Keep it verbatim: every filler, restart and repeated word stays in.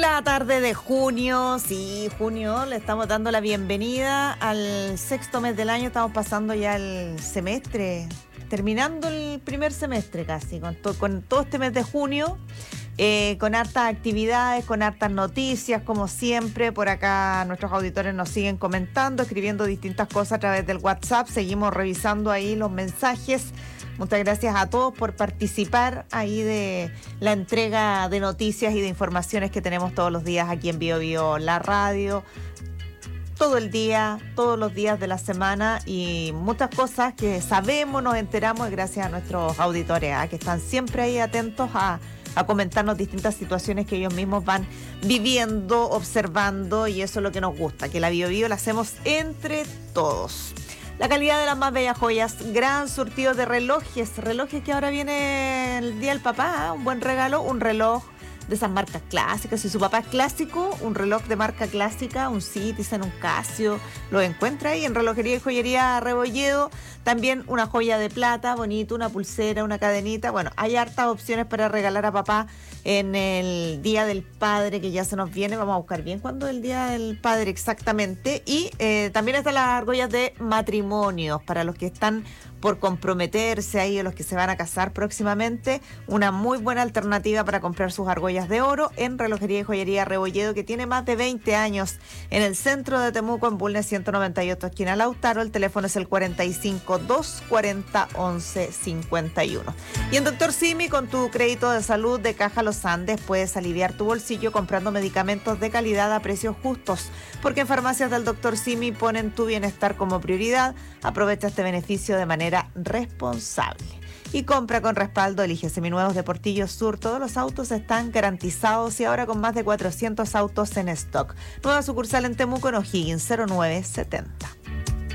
La tarde de junio, sí, junio, le estamos dando la bienvenida al sexto mes del año, estamos pasando ya el semestre, terminando el primer semestre casi, con, to, con todo este mes de junio, eh, con hartas actividades, con hartas noticias, como siempre. Por acá nuestros auditores nos siguen comentando, escribiendo distintas cosas a través del WhatsApp, seguimos revisando ahí los mensajes. Muchas gracias a todos por participar ahí de la entrega de noticias y de informaciones que tenemos todos los días aquí en Bio Bio, la radio, todo el día, todos los días de la semana, y muchas cosas que sabemos, nos enteramos gracias a nuestros auditores, ¿eh? que están siempre ahí atentos a, a comentarnos distintas situaciones que ellos mismos van viviendo, observando, y eso es lo que nos gusta, que la Bio Bio la hacemos entre todos. La calidad de las más bellas joyas, gran surtido de relojes, relojes que ahora viene el Día del Papá, ¿eh? Un buen regalo, un reloj de esas marcas clásicas. Si su papá es clásico, un reloj de marca clásica, un Citizen, un Casio, lo encuentra ahí en Relojería y Joyería Rebolledo. También una joya de plata, bonito, una pulsera, una cadenita. Bueno, hay hartas opciones para regalar a papá en el Día del Padre, que ya se nos viene. Vamos a buscar bien cuándo es el Día del Padre exactamente. Y eh, también están las argollas de matrimonios para los que están por comprometerse ahí, o los que se van a casar próximamente. Una muy buena alternativa para comprar sus argollas de oro en Relojería y Joyería Rebolledo, que tiene más de veinte años en el centro de Temuco, en Bulnes ciento noventa y ocho, esquina Lautaro. El teléfono es el cuarenta y cinco, doscientos cuarenta, once cincuenta y uno. Y en Doctor Simi, con tu crédito de salud de Caja Los Andes, puedes aliviar tu bolsillo comprando medicamentos de calidad a precios justos, porque en Farmacias del Doctor Simi ponen tu bienestar como prioridad. Aprovecha este beneficio de manera responsable y compra con respaldo. Elige seminuevos de Portillo Sur, todos los autos están garantizados, y ahora con más de cuatrocientos autos en stock. Nueva sucursal en Temuco, en O'Higgins, cero nueve setenta.